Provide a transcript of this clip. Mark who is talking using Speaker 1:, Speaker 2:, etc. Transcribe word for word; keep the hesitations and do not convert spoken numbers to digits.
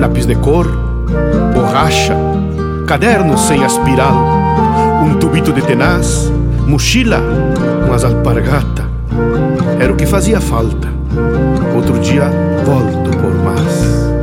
Speaker 1: lápis de cor, borracha, caderno sem aspiral, um tubito de tenaz, mochila, umas alpargata. Era o que fazia falta. Outro dia volto por mais.